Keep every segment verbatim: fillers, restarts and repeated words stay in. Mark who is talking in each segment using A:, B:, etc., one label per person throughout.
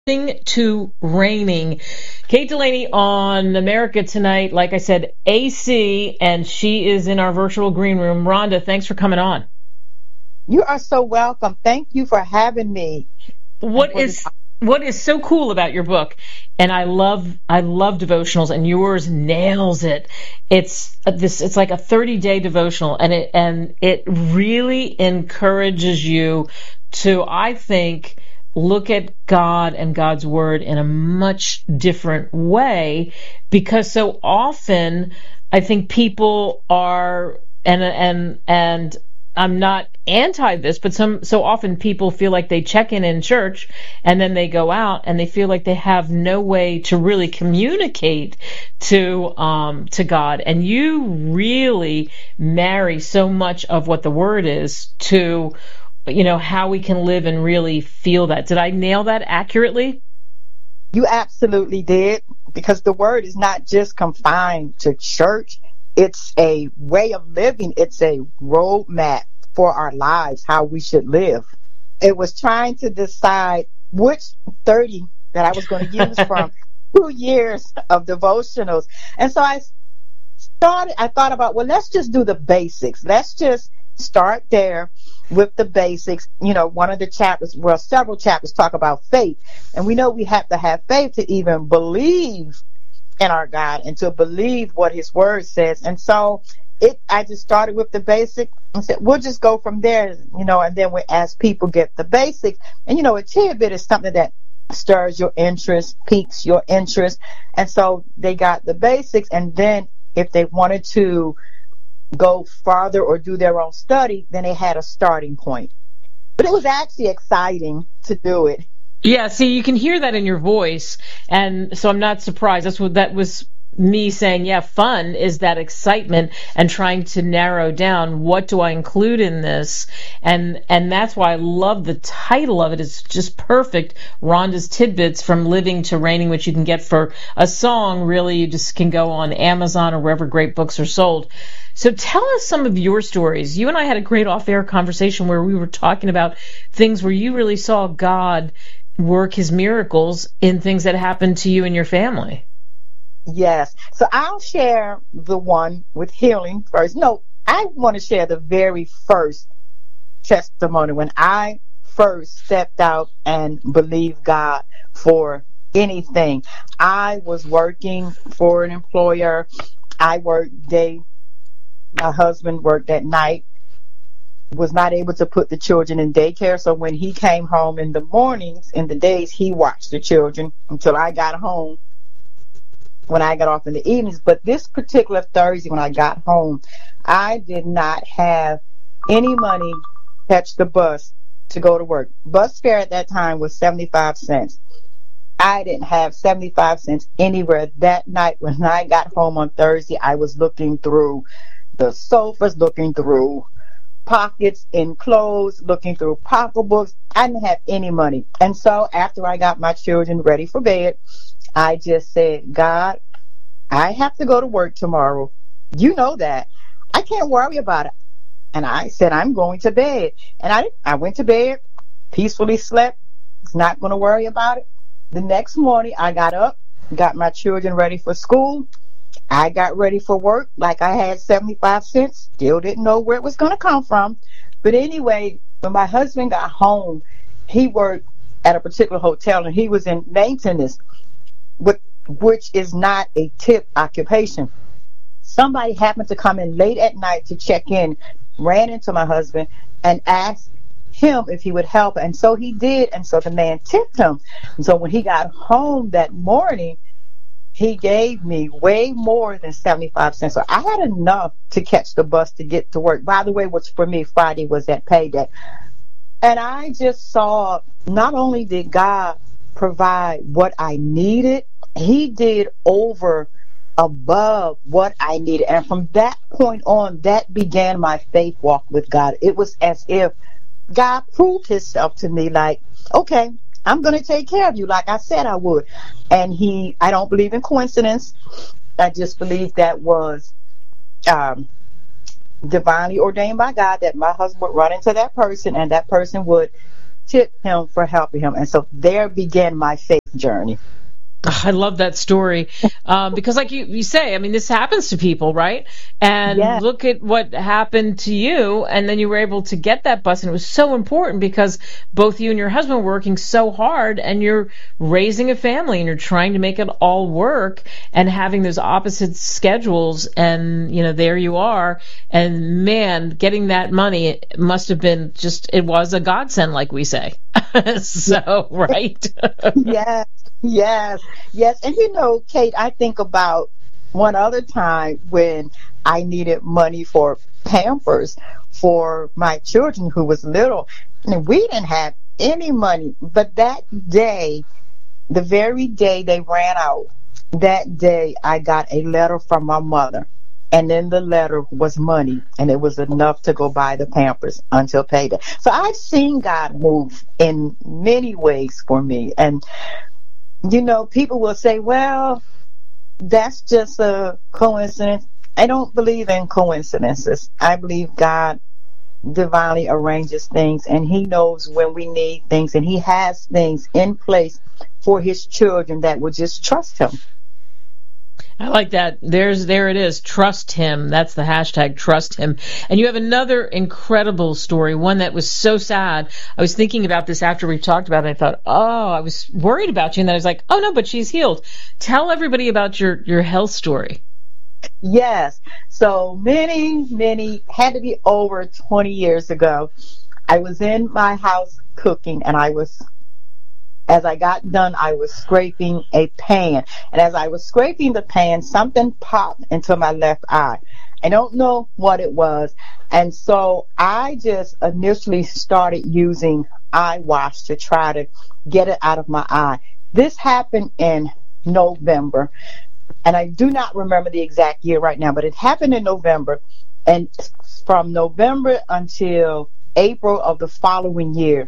A: To raining. Kate Delaney on America Tonight. Like I said, A C, and she is in our virtual green room. Rhonda, thanks for coming on.
B: You are so welcome. Thank you for having me.
A: What is what is so cool about your book? And I love I love devotionals, and yours nails it. It's this. It's like a thirty day devotional, and it and it really encourages you to, I think, look at God and God's word in a much different way, because so often I think people are, and and and I'm not anti this, but some so often people feel like they check in in church and then they go out and they feel like they have no way to really communicate to um to God. And you really marry so much of what the word is to, you know, how we can live and really feel that. Did I nail that accurately?
B: You absolutely did, because the word is not just confined to church. It's a way of living. It's a roadmap for our lives, how we should live. It was trying to decide which thirty that I was going to use from two years of devotionals. And so I started, I thought about, well, let's just do the basics. Let's just start there with the basics. You know, one of the chapters, well, several chapters talk about faith. And we know we have to have faith to even believe in our God and to believe what his word says. And so it, I just started with the basic and said, we'll just go from there, you know, and then we, as people get the basics, and, you know, a tidbit is something that stirs your interest, piques your interest. And so they got the basics. And then if they wanted to go farther or do their own study, then they had a starting point. But it was actually exciting to do it.
A: Yeah, see, you can hear that in your voice, and so I'm not surprised. That's what that was me saying, yeah, fun is that excitement and trying to narrow down what do I include in this. And and that's why I love the title of it. It's just perfect. Rhonda's Tidbits from Living to Reigning, which you can get for a song. Really, you just can go on Amazon or wherever great books are sold. So tell us some of your stories. You and I had a great off-air conversation where we were talking about things where you really saw God work his miracles in things that happened to you and your family.
B: Yes. So I'll share the one with healing first. No, I want to share the very first testimony when I first stepped out and believed God for anything. I was working for an employer. I worked day. My husband worked at night. Was not able to put the children in daycare. So when he came home in the mornings, in the days, he watched the children until I got home, when I got off in the evenings. But this particular Thursday, when I got home, I did not have any money to catch the bus to go to work. Bus fare at that time was seventy-five cents. I didn't have seventy-five cents anywhere. That night when I got home on Thursday, I was looking through the sofas, looking through pockets in clothes, looking through pocketbooks. I didn't have any money. And so after I got my children ready for bed, I just said, God, I have to go to work tomorrow. You know that. I can't worry about it. And I said, I'm going to bed. And I I went to bed, peacefully slept, was not going to worry about it. The next morning, I got up, got my children ready for school. I got ready for work like I had seventy-five cents. Still didn't know where it was going to come from. But anyway, when my husband got home, he worked at a particular hotel and he was in maintenance, which is not a tip occupation. Somebody happened to come in late at night to check in, ran into my husband and asked him if he would help. And so he did. And so the man tipped him. And so when he got home that morning, he gave me way more than seventy-five cents. So I had enough to catch the bus to get to work. By the way, which for me, Friday was that payday. And I just saw, not only did God provide what I needed, he did over above what I needed. And from that point on, that began my faith walk with God. It was as if God proved himself to me like, okay, I'm going to take care of you like I said I would. And he, I don't believe in coincidence. I just believe that was um, divinely ordained by God, that my husband would run into that person and that person would tip him for helping him. And so there began my faith journey.
A: I love that story um, because, like you, you say, I mean, this happens to people, right? And
B: Yes.
A: look at what happened to you, and then you were able to get that bus, and it was so important because both you and your husband were working so hard, and you're raising a family, and you're trying to make it all work, and having those opposite schedules, and you know, there you are, and man, getting that money it must have been just, it was a godsend, like we say. So, right?
B: Yes, yes, yes. And you know, Kate, I think about one other time when I needed money for Pampers for my children who was little. And we didn't have any money. But that day, the very day they ran out, that day I got a letter from my mother. And in the letter was money, and it was enough to go buy the Pampers until payday. So I've seen God move in many ways for me. And, you know, people will say, well, that's just a coincidence. I don't believe in coincidences. I believe God divinely arranges things, and he knows when we need things, and he has things in place for his children that will just trust him.
A: I like that. There's, there it is. Trust him. That's the hashtag, trust him. And you have another incredible story, one that was so sad. I was thinking about this after we talked about it. I thought, oh, I was worried about you. And then I was like, oh no, but she's healed. Tell everybody about your, your health story.
B: Yes. So many, many, had to be over twenty years ago. I was in my house cooking, and I was, as I got done, I was scraping a pan. And as I was scraping the pan, something popped into my left eye. I don't know what it was. And so I just initially started using eye wash to try to get it out of my eye. This happened in November. And I do not remember the exact year right now, but it happened in November. And from November until April of the following year,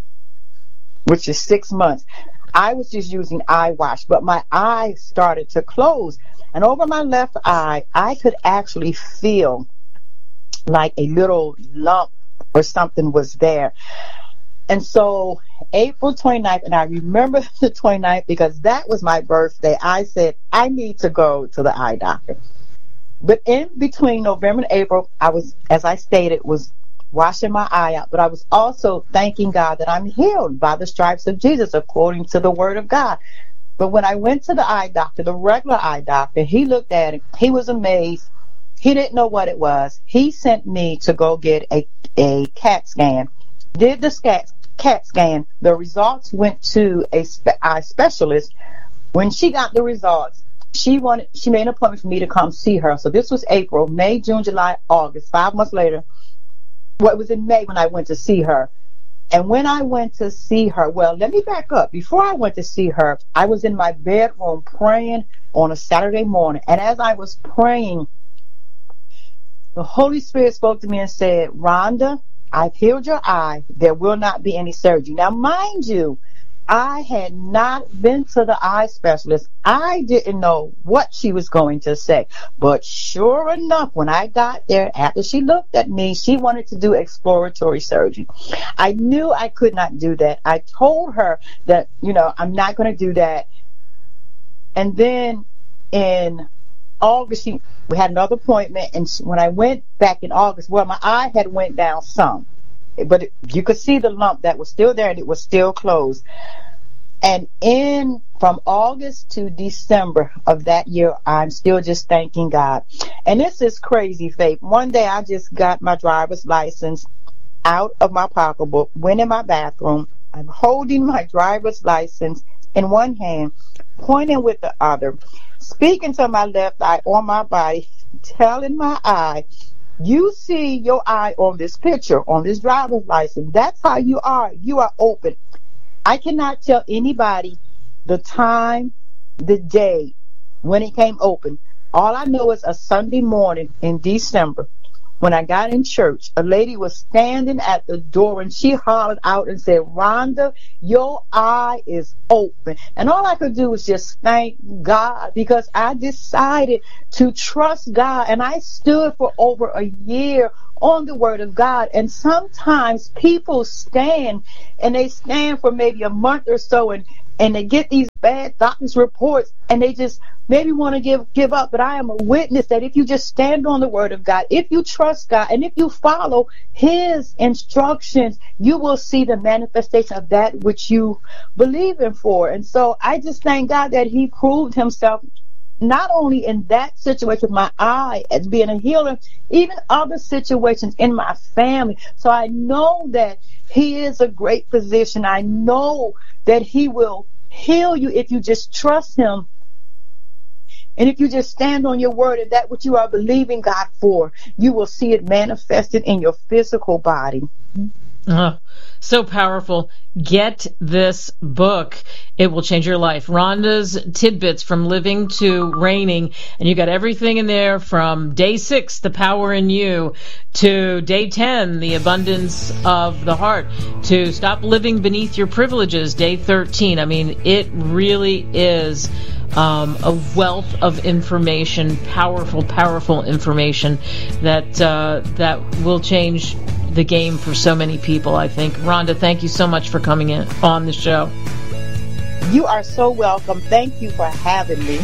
B: which is six months, I was just using eye wash, but my eye started to close. And over my left eye, I could actually feel like a little lump or something was there. And so April twenty-ninth, and I remember the twenty-ninth because that was my birthday, I said, I need to go to the eye doctor. But in between November and April, I was, as I stated, was washing my eye out, but I was also thanking God that I'm healed by the stripes of Jesus according to the word of God. But when I went to the eye doctor, the regular eye doctor, he looked at it, he was amazed. He didn't know what it was. He sent me to go get a, a CAT scan. Did the CAT, CAT scan. The results went to a spe- eye specialist. When she got the results, she wanted, she made an appointment for me to come see her. So this was April, May, June, July, August, five months later. Well, it was in May when I went to see her. And when I went to see her, well, let me back up. Before I went to see her, I was in my bedroom praying on a Saturday morning. And as I was praying, the Holy Spirit spoke to me and said, Rhonda, I've healed your eye. There will not be any surgery. Now, mind you, I had not been to the eye specialist. I didn't know what she was going to say. But sure enough, when I got there, after she looked at me, she wanted to do exploratory surgery. I knew I could not do that. I told her that, you know, I'm not going to do that. And then in August, she, we had another appointment. And she, when I went back in August, well, my eye had went down some. But it, you could see the lump that was still there, and it was still closed. And in from August to December of that year, I'm still just thanking God. And this is crazy, Faith. One day I just got my driver's license out of my pocketbook, went in my bathroom. I'm holding my driver's license in one hand, pointing with the other, speaking to my left eye on my body, telling my eye, you see your eye on this picture, on this driver's license. That's how you are. You are open. I cannot tell anybody the time, the day when it came open. All I know is a Sunday morning in December, when I got in church, a lady was standing at the door and she hollered out and said, Rhonda, your eye is open. And all I could do was just thank God, because I decided to trust God. And I stood for over a year on the word of God. And sometimes people stand and they stand for maybe a month or so and, and they get these bad doctor's reports and they just maybe want to give, give up. But I am a witness that if you just stand on the word of God, if you trust God, and if you follow his instructions, you will see the manifestation of that which you believe in for. And so I just thank God that he proved himself not only in that situation with my eye as being a healer, even other situations in my family. So I know that he is a great physician. I know that he will heal you if you just trust him. And if you just stand on your word and that which you are believing God for, you will see it manifested in your physical body.
A: Oh, so powerful. Get this book. It will change your life. Rhonda's Tidbits from Living to Reigning. And you got everything in there from day six, The Power in You, to day ten, The Abundance of the Heart, to Stop Living Beneath Your Privileges, day thirteen. I mean, it really is um, a wealth of information, powerful, powerful information that uh, that will change the game for so many people, I think. Rhonda, thank you so much for coming in on the show.
B: You are so welcome. Thank you for having me.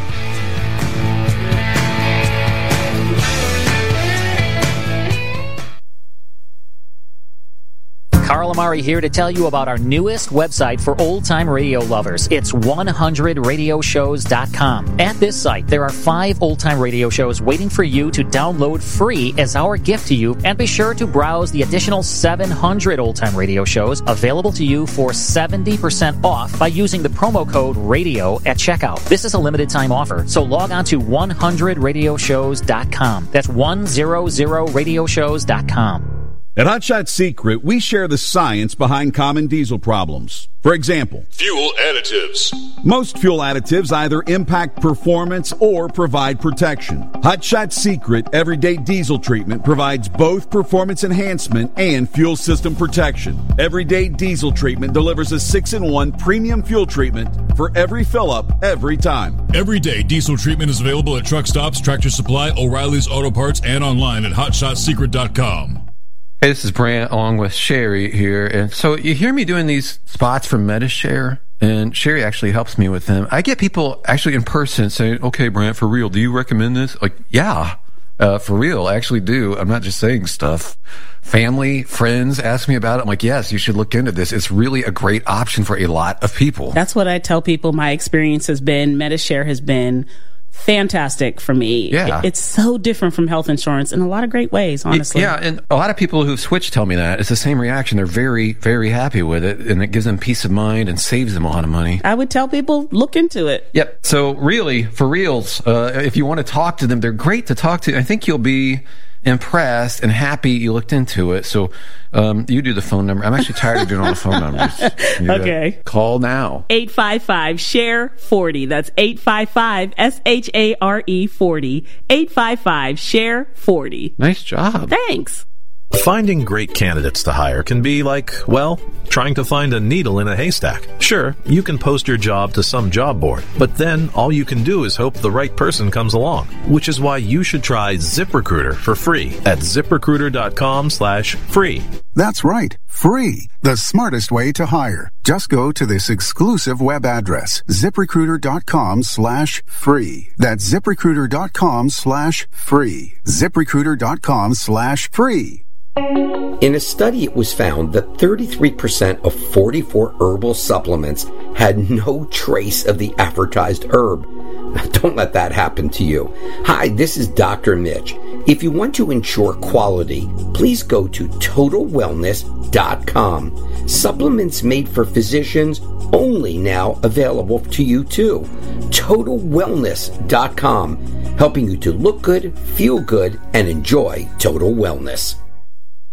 C: Carl Amari here to tell you about our newest website for old-time radio lovers. It's one hundred radio shows dot com. At this site, there are five old-time radio shows waiting for you to download free as our gift to you, and be sure to browse the additional seven hundred old-time radio shows available to you for seventy percent off by using the promo code RADIO at checkout. This is a limited-time offer, so log on to one hundred radio shows dot com. That's one hundred radio shows dot com.
D: At Hot Shot Secret, we share the science behind common diesel problems. For example,
E: fuel additives.
D: Most fuel additives either impact performance or provide protection. Hot Shot Secret Everyday Diesel Treatment provides both performance enhancement and fuel system protection. Everyday Diesel Treatment delivers a six in one premium fuel treatment for every fill-up, every time.
E: Everyday Diesel Treatment is available at truck stops, Tractor Supply, O'Reilly's Auto Parts, and online at hot shot secret dot com.
F: Hey, this is Brant along with Sherry here. And so you hear me doing these spots for MediShare, and Sherry actually helps me with them. I get people actually in person saying, okay, Brant, for real, do you recommend this? Like, yeah, uh, for real, I actually do. I'm not just saying stuff. Family, friends ask me about it. I'm like, yes, you should look into this. It's really a great option for a lot of people.
G: That's what I tell people my experience has been. MediShare has been fantastic for me.
F: Yeah.
G: It's so different from health insurance in a lot of great ways, honestly.
F: Yeah, and a lot of people who've switched tell me that. It's the same reaction. They're very, very happy with it, and it gives them peace of mind and saves them a lot of money.
G: I would tell people, look into it.
F: Yep. So really, for reals, uh, if you want to talk to them, they're great to talk to. I think you'll be impressed and happy you looked into it. So um, you do the phone number. I'm actually tired of doing all the phone numbers. You
G: okay.
F: Call now.
G: eight five five, S H A R E, forty. That's eight five five, S H A R E, forty. eight five five, S H A R E, forty.
F: Nice job.
G: Thanks.
H: Finding great candidates to hire can be like, well, trying to find a needle in a haystack. Sure, you can post your job to some job board, but then all you can do is hope the right person comes along, which is why you should try ZipRecruiter for free at ZipRecruiter.com slash free.
I: That's right, free. The smartest way to hire. Just go to this exclusive web address, ZipRecruiter.com slash free. That's ZipRecruiter.com slash free. ZipRecruiter.com slash free.
J: In a study, it was found that thirty-three percent of forty-four herbal supplements had no trace of the advertised herb. Now, don't let that happen to you. Hi, this is Doctor Mitch. If you want to ensure quality, please go to total wellness dot com. Supplements made for physicians only now available to you too. total wellness dot com, helping you to look good, feel good, and enjoy total wellness.